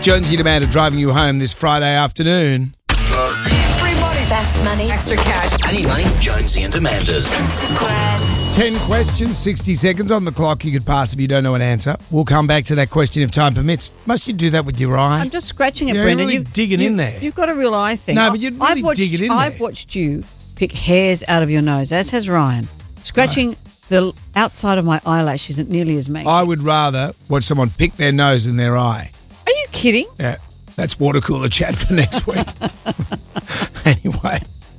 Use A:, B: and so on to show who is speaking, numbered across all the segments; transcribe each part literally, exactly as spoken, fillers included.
A: Jonesy and Amanda driving you home this Friday afternoon.
B: Free money.
C: Fast money.
B: Extra cash.
D: I need money. Jonesy and Amanda's.
A: Ten questions, sixty seconds on the clock. You could pass if you don't know an answer. We'll come back to that question if time permits. Must you do that with your eye?
E: I'm just scratching it,
A: You're
E: Brendan.
A: really
E: you,
A: digging
E: you,
A: in there.
E: You've got a real eye thing.
A: No, but you'd really
E: I've watched,
A: dig it in
E: I've
A: there.
E: watched you pick hairs out of your nose, as has Ryan. Scratching the outside of my eyelash isn't nearly as mean.
A: I would rather watch someone pick their nose than their eye.
E: Are you kidding?
A: Yeah, that's water cooler chat for next week. Anyway.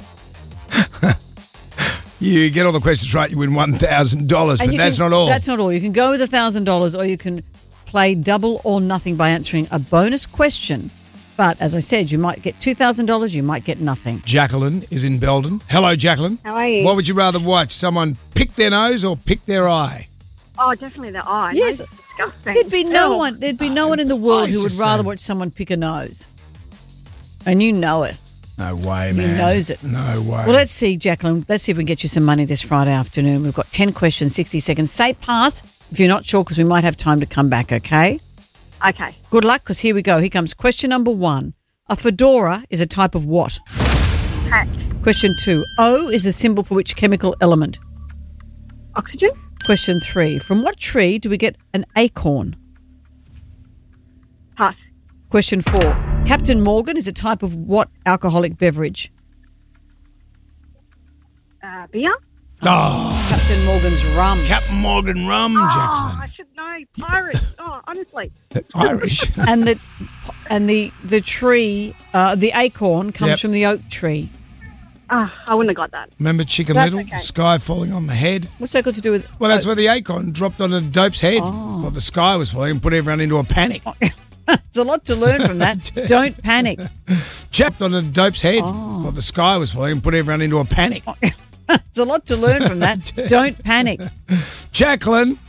A: You get all the questions right, you win one thousand dollars, but
E: you
A: that's
E: can-
A: not all.
E: That's not all. You can go with one thousand dollars or you can play double or nothing by answering a bonus question. But as I said, you might get two thousand dollars, you might get nothing.
A: Jacqueline is in Belden. Hello, Jacqueline.
F: How are you?
A: What would you rather watch? Someone pick their nose or pick their eye?
F: Oh, definitely the eye.
E: Yes.
F: Nose is disgusting.
E: There'd be no
F: Ew.
E: one there'd be no one in the world
A: Eyes
E: who would
A: the
E: rather
A: same.
E: watch someone pick a nose. And you know it.
A: No way,
E: He
A: man.
E: knows it.
A: No way.
E: Well, let's see, Jacqueline. Let's see if we can get you some money this Friday afternoon. We've got ten questions, sixty seconds. Say pass if you're not sure because we might have time to come back, okay?
F: Okay.
E: Good luck because here we go. Here comes question number one. A fedora is a type of what?
F: Hat.
E: Question two. O is a symbol for which chemical element?
F: Oxygen.
E: Question three. From what tree do we get an acorn?
F: Pass.
E: Question four. Captain Morgan is a type of what alcoholic beverage?
F: Uh, beer.
A: Oh,
E: Captain Morgan's rum.
A: Captain Morgan rum,
F: Oh, I
A: Jacqueline.
F: should know. Pirates. Oh, honestly.
A: Irish.
E: and the and the the tree, uh, the acorn comes
A: Yep.
E: from the oak tree.
F: Oh, I wouldn't have got that.
A: Remember Chicken
F: That's
A: Little?
F: okay.
A: The sky falling on the head?
E: What's that got to do with?
A: Well, that's
E: oak?
A: where the acorn dropped on a dope's head.
E: Oh.
A: Well, the sky was falling and put everyone into a panic.
E: There's a lot to learn from that. Don't panic.
A: Chapped on a dope's head.
E: Oh.
A: Well, the sky was falling and put everyone into a panic.
E: There's a lot to learn from that. Don't panic.
A: Jacqueline,